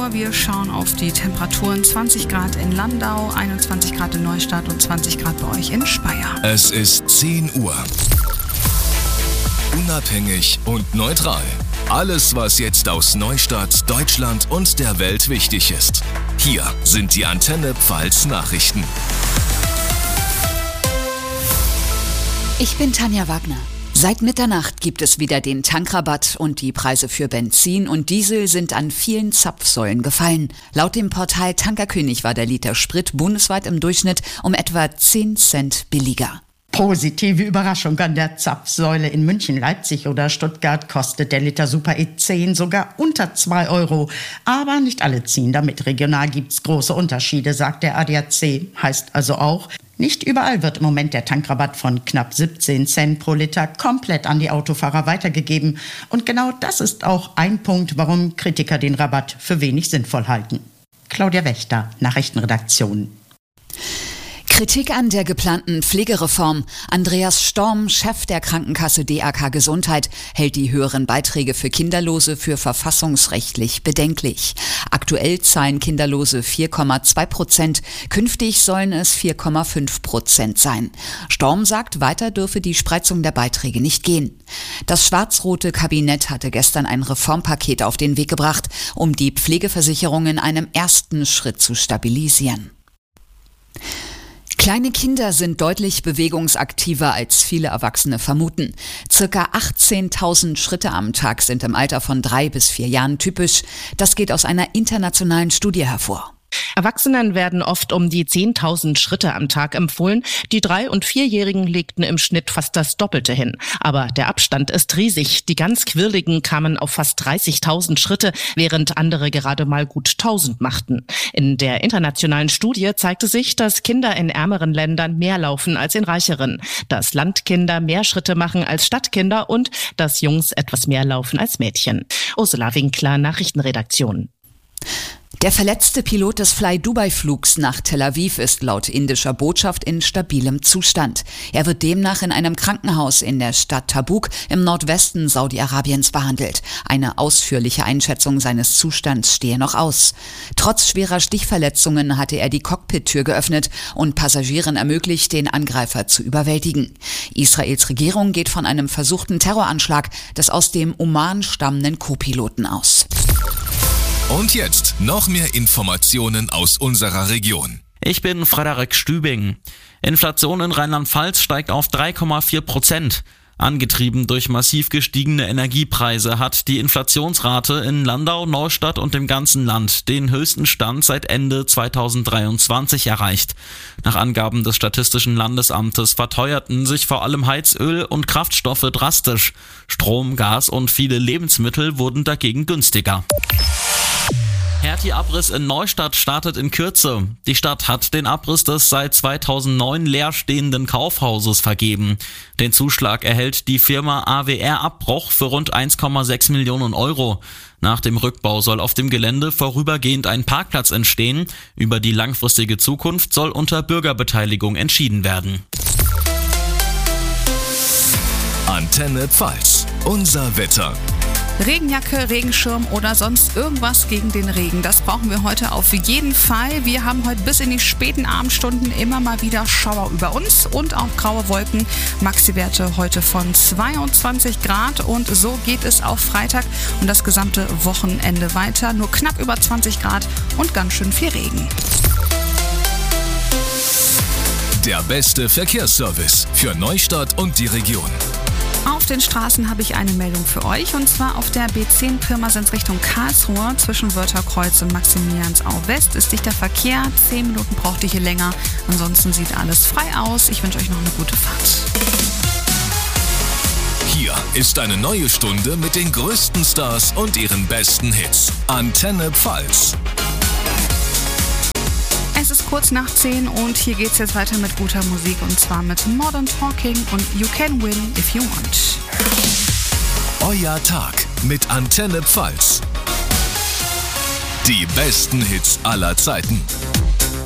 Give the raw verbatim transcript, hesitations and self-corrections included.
Uhr. Wir schauen auf die Temperaturen. zwanzig Grad in Landau, einundzwanzig Grad in Neustadt und zwanzig Grad bei euch in Speyer. Es ist zehn Uhr. Unabhängig und neutral. Alles, was jetzt aus Neustadt, Deutschland und der Welt wichtig ist. Hier sind die Antenne Pfalz Nachrichten. Ich bin Tanja Wagner. Seit Mitternacht gibt es wieder den Tankrabatt und die Preise für Benzin und Diesel sind an vielen Zapfsäulen gefallen. Laut dem Portal Tankerkönig war der Liter Sprit bundesweit im Durchschnitt um etwa zehn Cent billiger. Positive Überraschung an der Zapfsäule. In München, Leipzig oder Stuttgart kostet der Liter Super E zehn sogar unter zwei Euro. Aber nicht alle ziehen damit. Regional gibt's große Unterschiede, sagt der A D A C. Heißt also auch, nicht überall wird im Moment der Tankrabatt von knapp siebzehn Cent pro Liter komplett an die Autofahrer weitergegeben. Und genau das ist auch ein Punkt, warum Kritiker den Rabatt für wenig sinnvoll halten. Claudia Wächter, Nachrichtenredaktion. Kritik an der geplanten Pflegereform. Andreas Storm, Chef der Krankenkasse D A K Gesundheit, hält die höheren Beiträge für Kinderlose für verfassungsrechtlich bedenklich. Aktuell zahlen Kinderlose vier Komma zwei Prozent, künftig sollen es vier Komma fünf Prozent sein. Storm sagt, weiter dürfe die Spreizung der Beiträge nicht gehen. Das schwarz-rote Kabinett hatte gestern ein Reformpaket auf den Weg gebracht, um die Pflegeversicherung in einem ersten Schritt zu stabilisieren. Kleine Kinder sind deutlich bewegungsaktiver, als viele Erwachsene vermuten. Circa achtzehntausend Schritte am Tag sind im Alter von drei bis vier Jahren typisch. Das geht aus einer internationalen Studie hervor. Erwachsenen werden oft um die zehntausend Schritte am Tag empfohlen. Die Drei- und Vierjährigen legten im Schnitt fast das Doppelte hin. Aber der Abstand ist riesig. Die ganz Quirligen kamen auf fast dreißigtausend Schritte, während andere gerade mal gut tausend machten. In der internationalen Studie zeigte sich, dass Kinder in ärmeren Ländern mehr laufen als in reicheren, dass Landkinder mehr Schritte machen als Stadtkinder und dass Jungs etwas mehr laufen als Mädchen. Ursula Winkler, Nachrichtenredaktion. Der verletzte Pilot des Fly-Dubai-Flugs nach Tel Aviv ist laut indischer Botschaft in stabilem Zustand. Er wird demnach in einem Krankenhaus in der Stadt Tabuk im Nordwesten Saudi-Arabiens behandelt. Eine ausführliche Einschätzung seines Zustands stehe noch aus. Trotz schwerer Stichverletzungen hatte er die Cockpit-Tür geöffnet und Passagieren ermöglicht, den Angreifer zu überwältigen. Israels Regierung geht von einem versuchten Terroranschlag des aus dem Oman stammenden Co-Piloten aus. Und jetzt noch mehr Informationen aus unserer Region. Ich bin Frederik Stübing. Inflation in Rheinland-Pfalz steigt auf drei Komma vier Prozent. Angetrieben durch massiv gestiegene Energiepreise hat die Inflationsrate in Landau, Neustadt und dem ganzen Land den höchsten Stand seit Ende zweitausenddreiundzwanzig erreicht. Nach Angaben des Statistischen Landesamtes verteuerten sich vor allem Heizöl und Kraftstoffe drastisch. Strom, Gas und viele Lebensmittel wurden dagegen günstiger. Hertie-Abriss in Neustadt startet in Kürze. Die Stadt hat den Abriss des seit zweitausendneun leerstehenden Kaufhauses vergeben. Den Zuschlag erhält die Firma A W R Abbruch für rund eins Komma sechs Millionen Euro. Nach dem Rückbau soll auf dem Gelände vorübergehend ein Parkplatz entstehen. Über die langfristige Zukunft soll unter Bürgerbeteiligung entschieden werden. Antenne Pfalz, unser Wetter. Regenjacke, Regenschirm oder sonst irgendwas gegen den Regen. Das brauchen wir heute auf jeden Fall. Wir haben heute bis in die späten Abendstunden immer mal wieder Schauer über uns und auch graue Wolken. Maxi-Werte heute von zweiundzwanzig Grad und so geht es auf Freitag und das gesamte Wochenende weiter. Nur knapp über zwanzig Grad und ganz schön viel Regen. Der beste Verkehrsservice für Neustadt und die Region. Auf den Straßen habe ich eine Meldung für euch und zwar auf der B zehn Pirmasens Richtung Karlsruhe zwischen Wörtherkreuz und Maximiliansau West ist dichter Verkehr. Zehn Minuten braucht ihr hier länger. Ansonsten sieht alles frei aus. Ich wünsche euch noch eine gute Fahrt. Hier ist eine neue Stunde mit den größten Stars und ihren besten Hits. Antenne Pfalz. Es ist kurz nach zehn und hier geht's jetzt weiter mit guter Musik und zwar mit Modern Talking und You Can Win If You Want. Euer Tag mit Antenne Pfalz. Die besten Hits aller Zeiten.